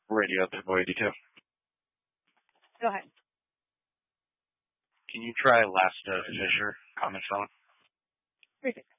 Radio Pip-Boy 82. Go ahead. Can you try Last Fisher on the phone? Perfect.